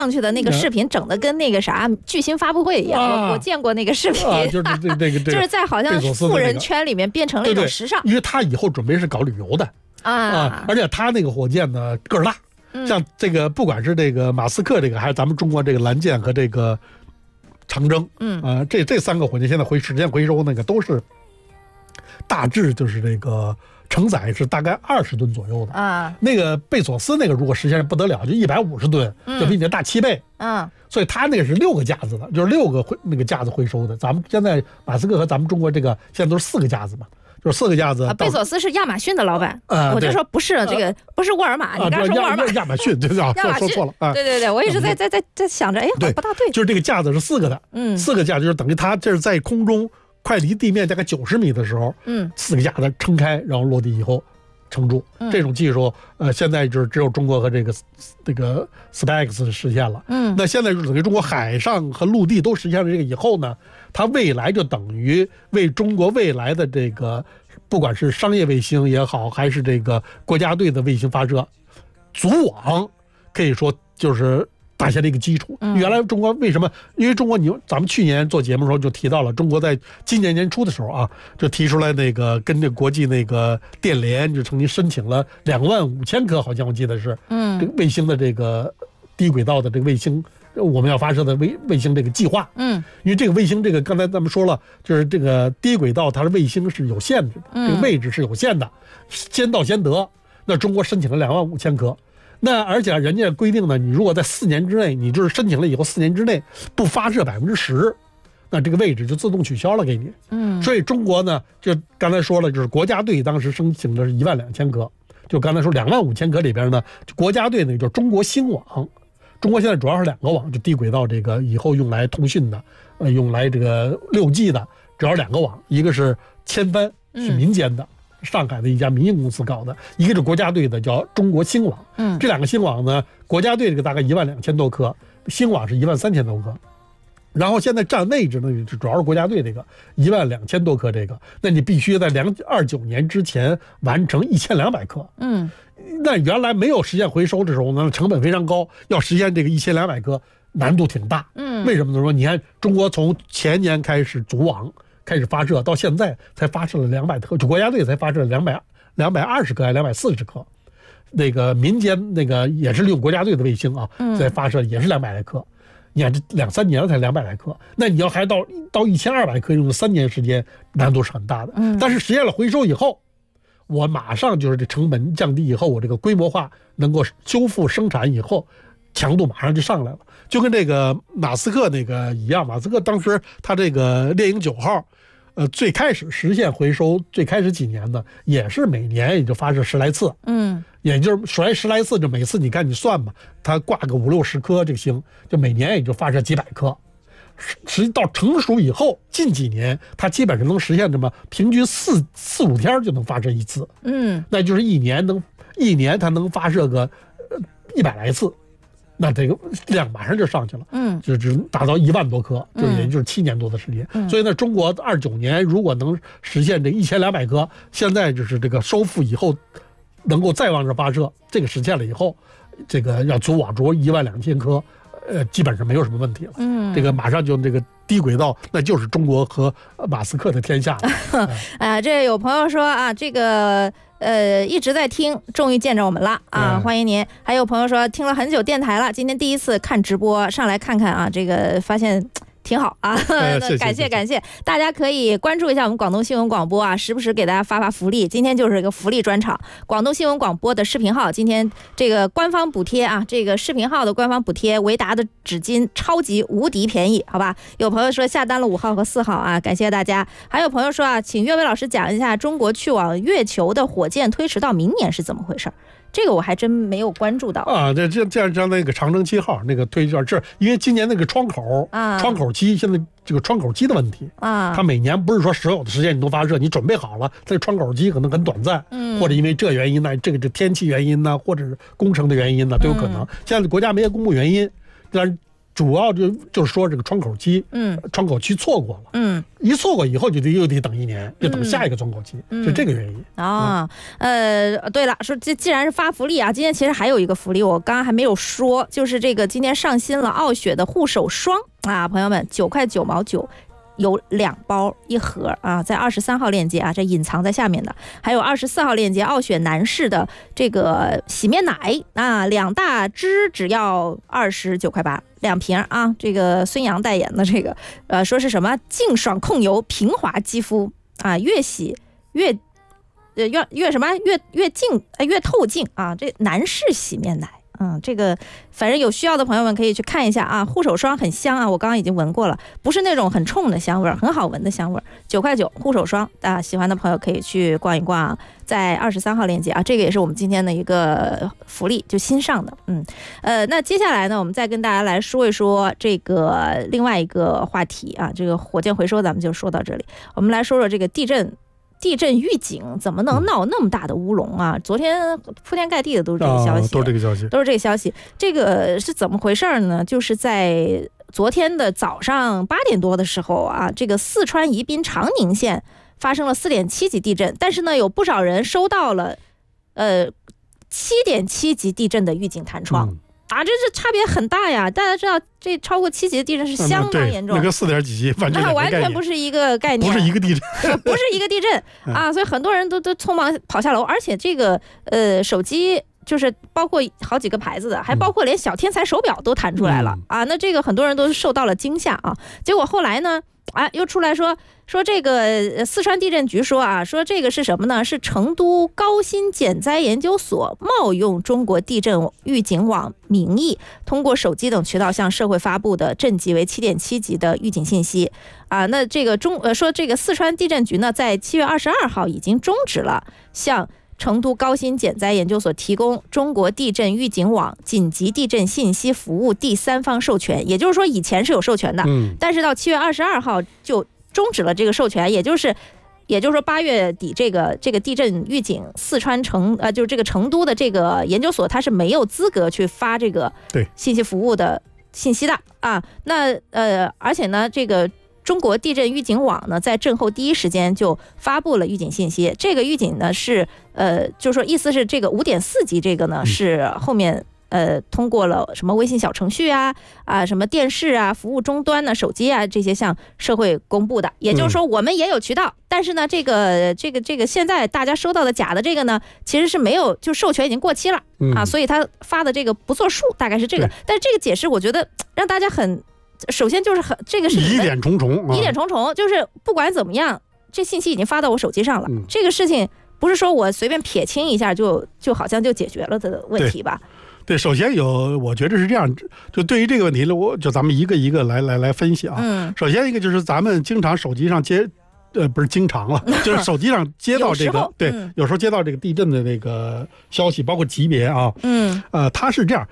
上去的那个视频整的跟那个啥巨星发布会一样，我见过那个视频， 就是这个就是在好像富人圈里面变成了一种时尚， 因为他以后准备是搞旅游的而且他那个火箭呢个儿大，像这个不管是这个马斯克这个，还是咱们中国这个蓝箭和这个长征，这三个火箭现在实现回收那个都是大致就是这个承载是大概20吨左右的那个贝索斯那个如果实现不得了，就150吨，就比你的大7倍。所以他那个是6个架子的，就是6个那个架子回收的。咱们现在马斯克和咱们中国这个现在都是4个架子嘛，就是4个架子。 贝索斯是亚马逊的老板，我就说不是这个不是沃尔玛，你刚说沃尔玛， 亚马逊，对说错了啊。 对，我一直在想着，哎，不大对， 就是这个架子是4个的，4个架子就是等于它这是在空中快离地面大概90米的时候，4个架子撑开，然后落地以后撑住。这种技术现在就是只有中国和这个SpaceX 实现了。那现在就等于中国海上和陆地都实现了这个以后呢，它未来就等于为中国未来的这个不管是商业卫星也好，还是这个国家队的卫星发射组网，可以说就是打下了一个基础。原来中国为什么？因为中国咱们去年做节目的时候就提到了，中国在今年年初的时候就提出来那个跟这国际那个电联就曾经申请了25000颗，好像我记得是这个卫星的这个低轨道的这个卫星，我们要发射的卫星这个计划。因为这个卫星这个刚才咱们说了，就是这个低轨道它的卫星是有限制的，这个位置是有限的，先到先得。那中国申请了25000颗。那而且人家规定呢，你如果在4年之内，你就是申请了以后4年之内不发射10%，那这个位置就自动取消了给你。所以中国呢，就刚才说了，就是国家队当时申请的是12000颗，就刚才说25000颗里边呢，国家队呢就是中国星网。中国现在主要是2个网，就低轨道这个以后用来通讯的，用来这个6G 的，主要2个网，一个是千帆，是民间的。上海的一家民营公司搞的，一个是国家队的叫中国星网。这2个星网呢，国家队这个大概12000多颗，星网是13000多颗。然后现在占位置呢，主要是国家队这个12000多颗这个，那你必须在2029年之前完成1200颗。那原来没有实现回收的时候呢，成本非常高，要实现这个1200颗难度挺大。为什么呢？说你看中国从前年开始组网。开始发射到现在才发射了200颗，就国家队才发射了220颗还240颗，那个民间那个也是利用国家队的卫星在发射也是200来颗。你看这2-3年才200来颗，那你要还到1200颗，用了3年时间，难度是很大的。但是实现了回收以后，我马上就是这成本降低以后，我这个规模化能够修复生产以后，强度马上就上来了。就跟这个马斯克那个一样，马斯克当时他这个猎鹰9号，最开始实现回收，最开始几年呢，也是每年也就发射10来次，也就是10来次，就每次你看你算吧，它挂个50-60颗这个星，就每年也就发射几百颗。实际到成熟以后，近几年它基本上能实现这么平均4-5天就能发射一次，那就是一年它能发射个100来次。那这个量马上就上去了，就是达到1万多颗，也就是7年多的时间。所以呢，中国29年如果能实现这1200颗，现在就是这个收复以后，能够再往这发射，这个实现了以后，这个要组网着12000颗，基本上没有什么问题了。这个马上就这个低轨道，那就是中国和马斯克的天下了。 这有朋友说这个。一直在听，终于见着我们了欢迎您。还有朋友说听了很久电台了，今天第一次看直播，上来看看这个发现挺好感谢大家可以关注一下我们广东新闻广播时不时给大家发福利。今天就是一个福利专场，广东新闻广播的视频号今天这个官方补贴这个视频号的官方补贴，维达的纸巾超级无敌便宜，好吧？有朋友说下单了5号和4号感谢大家。还有朋友说请岳伟老师讲一下中国去往月球的火箭推迟到明年是怎么回事？这个我还真没有关注到这样那个长征7号那个推这因为今年那个窗口期，现在这个窗口期的问题它每年不是说所有的时间你都发射，你准备好了，这窗口期可能很短暂，或者因为这原因呢，这天气原因呢，或者是工程的原因呢，都有可能。现在国家没有公布原因，但主要就是说这个窗口期，窗口期错过了，一错过以后又得等1年，就等下一个窗口期，是这个原因啊。对了，说既然是发福利啊，今天其实还有一个福利，我刚刚还没有说，就是这个今天上新了傲雪的护手霜啊，朋友们，9块9毛9。有2包1盒啊，在23号链接啊，这隐藏在下面的，还有24号链接傲雪男士的这个洗面奶啊，2大支只要29块8，2瓶啊，这个孙杨代言的这个，说是什么净爽控油平滑肌肤啊，越洗越什么越净越透净啊，这男士洗面奶。这个反正有需要的朋友们可以去看一下啊，护手霜很香啊，我刚刚已经闻过了，不是那种很冲的香味，很好闻的香味，9块9护手霜啊，喜欢的朋友可以去逛一逛，在23号链接啊，这个也是我们今天的一个福利，就新上的。那接下来呢，我们再跟大家来说一说这个另外一个话题啊，这个火箭回收咱们就说到这里，我们来说说这个地震预警怎么能闹那么大的乌龙啊？昨天铺天盖地的都是这个消息， 都是这个消息。 这个是怎么回事呢？就是在昨天的早上8点多的时候啊，这个四川宜宾长宁县发生了4.7级地震，但是呢，有不少人收到了7.7级地震的预警弹窗。这差别很大呀！大家知道，这超过7级的地震是相当严重， 那个4.几级完全不是一个概念， 不是一个地震， 不是一个地震啊！所以很多人都匆忙跑下楼，而且这个手机就是包括好几个牌子的，还包括连小天才手表都弹出来了啊！那这个很多人都受到了惊吓啊！结果后来呢？又出来说这个四川地震局说这个是什么呢？是成都高新减灾研究所冒用中国地震预警网名义，通过手机等渠道向社会发布的震级为7.7级的预警信息啊。那这个说这个四川地震局呢，在7月22号已经终止了向成都高新减灾研究所提供中国地震预警网紧急地震信息服务第三方授权，也就是说以前是有授权的，但是到7月22号就终止了这个授权，也就是说8月底这个地震预警四川就是这个成都的这个研究所，它是没有资格去发这个信息服务的信息的啊。那而且呢，这个中国地震预警网呢，在震后第一时间就发布了预警信息。这个预警呢是就是说意思是这个5.4级这个呢是后面通过了什么微信小程序啊什么电视啊服务终端呢手机啊这些向社会公布的。也就是说我们也有渠道，但是呢这个现在大家收到的假的这个呢其实是没有，就授权已经过期了所以他发的这个不作数，大概是这个。但是这个解释我觉得让大家首先就是这个是疑点重重， 就是不管怎么样，这信息已经发到我手机上了，这个事情不是说我随便撇清一下就好像就解决了的问题吧？ 对，首先我觉得是这样，就对于这个问题呢，咱们一个一个来分析啊。首先一个就是咱们经常手机上不是经常了，就是手机上接到这个有时候接到这个地震的那个消息，包括级别啊，它是这样，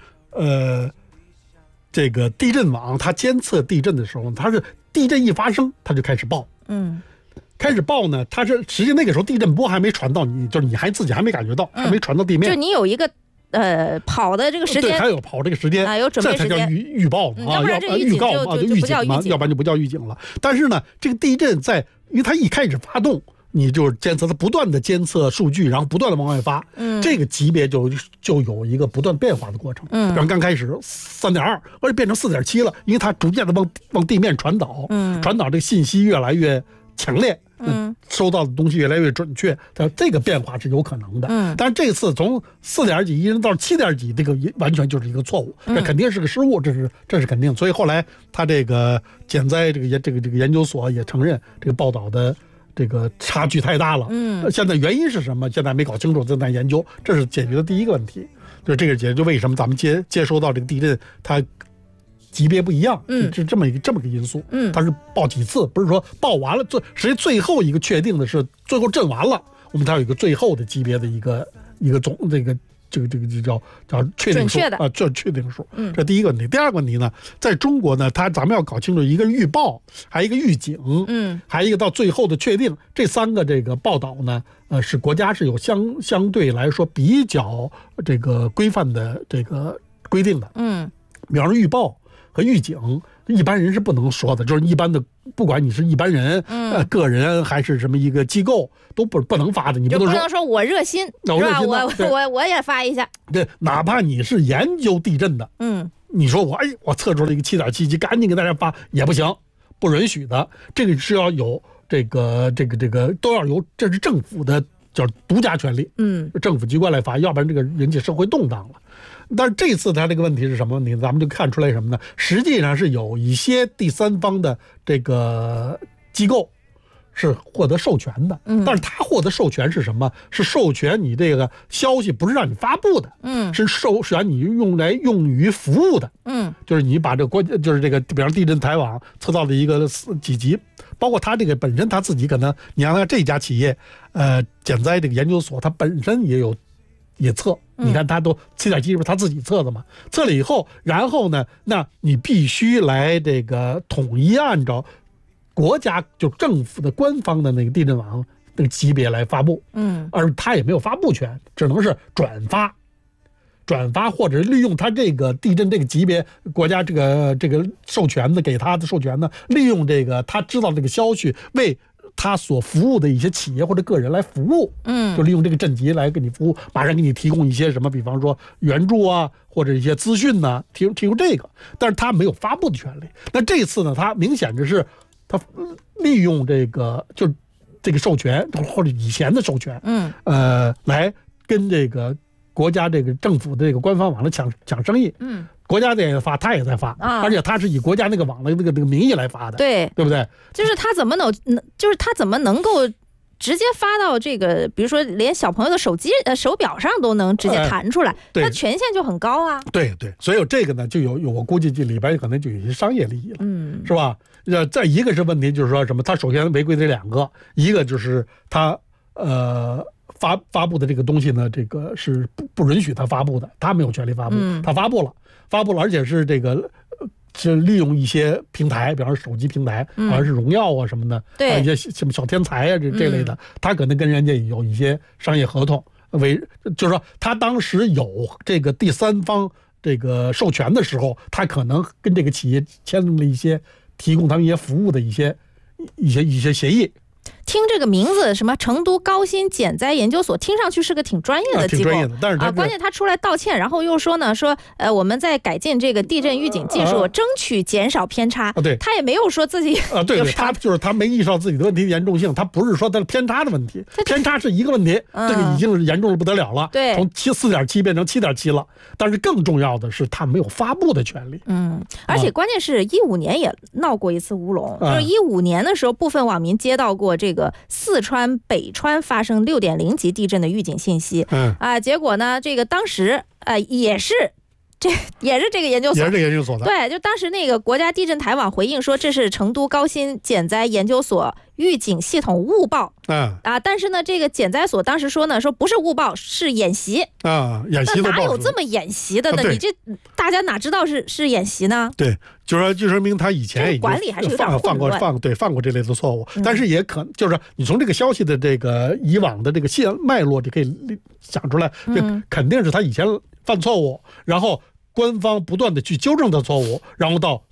这个地震网它监测地震的时候，它是地震一发生它就开始报，开始报呢，它是实际那个时候地震波还没传到你，就是你自己还没感觉到，还没传到地面， 就你有一个跑的这个时间， 对，还有跑这个时间有准备时间， 这才叫预报要不然这预告就预警嘛，要不然就不叫预警了。但是呢，这个地震因为它一开始发动，你就监测，它不断的监测数据，然后不断的往外发，这个级别就有一个不断变化的过程。比方刚开始3.2，或者变成4.7了，因为它逐渐的往地面传导，传导这个信息越来越强烈，收到的东西越来越准确，这个变化是有可能的。但是这次从4.几一直到7.几，这个完全就是一个错误，这肯定是个失误，这是肯定。所以后来他这个减灾这个研究所也承认这个报道的这个差距太大了。现在原因是什么？现在没搞清楚，正在研究。这是解决的第一个问题，就是这个解决为什么咱们接收到这个地震它级别不一样，是这么个因素。它是报几次，不是说报完了，实际最后一个确定的是最后震完了，我们才有一个最后的级别的一个总这个叫确定数啊，这确定数。这第一个问题。第二个问题呢，在中国呢，咱们要搞清楚一个预报，还有一个预警，还有一个到最后的确定，这3个这个报道呢，是国家是有相对来说比较这个规范的这个规定的。比方说预报和预警，一般人是不能说的，就是一般的，不管你是一般人，个人还是什么一个机构，都不能发的。你不能说我热心，是吧？我也发一下。 对，哪怕你是研究地震的，你说我测出了一个7.7级，赶紧给大家发也不行，不允许的。这个是要有这个都要由，这是政府的叫独家权利，政府机关来发，要不然这个引起社会动荡了。但是这次他这个问题是什么问题？咱们就看出来什么呢？实际上是有一些第三方的这个机构是获得授权的，但是他获得授权是什么？是授权你这个消息不是让你发布的，是授权你用于服务的，就是你把这个就是这个，比方地震台网测到了一个几级，包括他这个本身他自己可能，你看他这家企业，减灾这个研究所，他本身也测，你看他都7.7是不是他自己测的嘛？测了以后，然后呢，那你必须来这个统一按照国家就政府的官方的那个地震网那个级别来发布，而他也没有发布权，只能是转发或者利用他这个地震这个级别国家这个授权的给他的授权呢，利用这个他知道这个消息为他所服务的一些企业或者个人来服务，就利用这个震级来给你服务，马上给你提供一些什么，比方说援助啊，或者一些资讯呐，提供这个，但是他没有发布的权利。那这次呢，他明显的是他利用这个就这个授权或者以前的授权，来跟这个国家这个政府的这个官方网来抢生意，国家在发，他也在发，而且他是以国家那个网的那个名义来发的， 对不对？ 就是他怎么能够直接发到这个，比如说连小朋友的手表上都能直接弹出来，那权限就很高啊。 对，所以这个呢，就有我估计这里边可能就有一些商业利益了，是吧？再一个是问题就是说什么？他首先违规的两个，一个就是他发布的这个东西呢，这个是不允许他发布的，他没有权利发布，他发布了，而且是这个是利用一些平台，比方说手机平台，好像是荣耀啊什么的， 对， 一些什么小天才啊这类的，他可能跟人家有一些商业合同，就是说他当时有这个第三方这个授权的时候，他可能跟这个企业签订了一些提供他们一些服务的一些协议。 听这个名字，什么成都高新减灾研究所，听上去是个挺专业的机构， 挺专业的。但是关键他出来道歉，然后又说呢，我们在改进这个地震预警技术，争取减少偏差。 对， 他也没有说自己对，他就是他没意识到自己的问题严重性，他不是说他的偏差的问题，偏差是一个问题，这个已经是严重的不得了了， 对， 从4.7变成7.7了。但是更重要的是，他没有发布的权利。 而且关键是15年也闹过一次乌龙，就是15年的时候，部分网民接到过这个四川、北川发生6.0级地震的预警信息，结果呢，这个当时也是这个研究所， 也是这个研究所的， 对，就当时那个国家地震台网回应说，这是成都高新减灾研究所预警系统误报，但是呢，这个减灾所当时说呢，说不是误报，是演习演习那哪有这么演习的呢？你这大家哪知道是演习呢？ 对，就说明他以前已经管理还是有点犯过这类的错误，但是也可能就是你从这个消息的这个以往的这个脉络，你可以想出来，这肯定是他以前犯错误，然后官方不断的去纠正他错误，然后到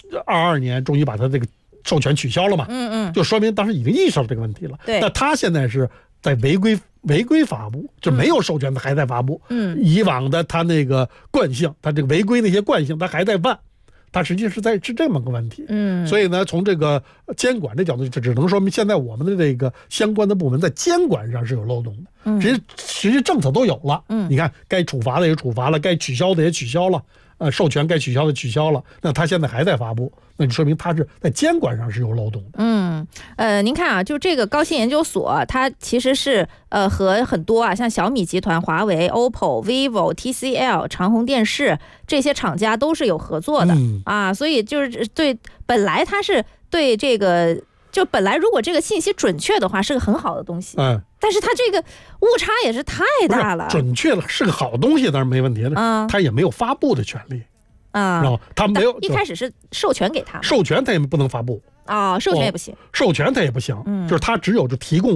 22年终于把他这个授权取消了嘛，就说明当时已经意识到这个问题了。 对， 那他现在是在违规发布，就没有授权的还在发布，以往的他那个惯性，他这个违规那些惯性他还在犯，他实际是这么个问题。所以呢，从这个监管的角度，这只能说明现在我们的这个相关的部门在监管上是有漏洞的。实际政策都有了，你看该处罚的也处罚了，该取消的也取消了，授权该取消的取消了，那他现在还在发布，那就说明他是在监管上是有漏洞的。您看啊，就这个高新研究所，它其实是和很多像小米集团、华为、OPPO、vivo、TCL、长虹电视这些厂家都是有合作的所以就是本来它是对这个，就本来如果这个信息准确的话，是个很好的东西。但是它这个误差也是太大了。 准确了是个好东西，当然没问题了。他也没有发布的权利然后他没有， 一开始是授权给他， 授权他也不能发布授权也不行， 授权他也不行，就是他只有就提供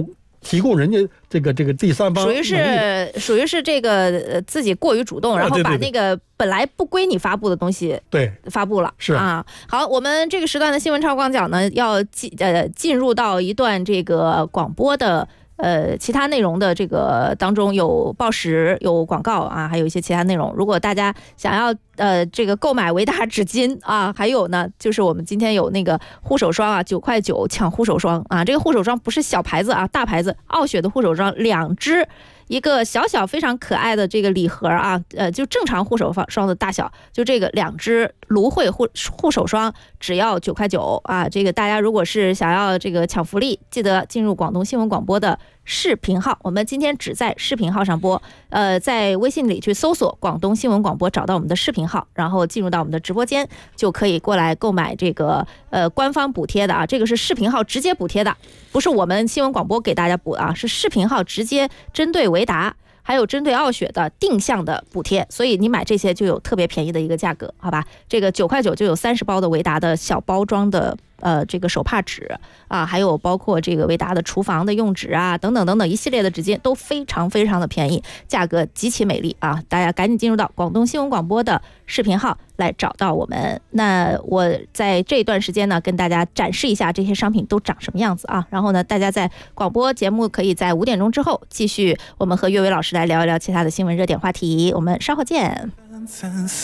提供人家这个第三方， 属于是这个自己过于主动，然后把那个本来不归你发布的东西发布了， 是啊。好，我们这个时段的新闻超广角呢，要进入到一段这个广播的。其他内容的这个当中有报时、有广告啊，还有一些其他内容。如果大家想要这个购买维达纸巾啊，还有呢，就是我们今天有那个护手霜啊，9.9块抢护手霜啊，这个护手霜不是小牌子啊，大牌子傲雪的护手霜2支。一个小非常可爱的这个礼盒啊，就正常护手霜的大小，就这个2支芦荟护手霜只要9.9块啊。这个大家如果是想要这个抢福利，记得进入广东新闻广播的视频号，我们今天只在视频号上播，在微信里去搜索广东新闻广播，找到我们的视频号，然后进入到我们的直播间，就可以过来购买这个官方补贴的啊，这个是视频号直接补贴的，不是我们新闻广播给大家补啊，是视频号直接针对维达还有针对傲雪的定向的补贴，所以你买这些就有特别便宜的一个价格，好吧？这个9.9块就有30包的维达的小包装的这个手帕纸啊，还有包括这个维达的厨房的用纸啊，等等等等一系列的纸巾都非常非常的便宜，价格极其美丽啊！大家赶紧进入到广东新闻广播的视频号来找到我们。那我在这段时间呢，跟大家展示一下这些商品都长什么样子啊。然后呢，大家在广播节目可以在5点钟之后继续，我们和岳伟老师来聊一聊其他的新闻热点话题。我们稍后见。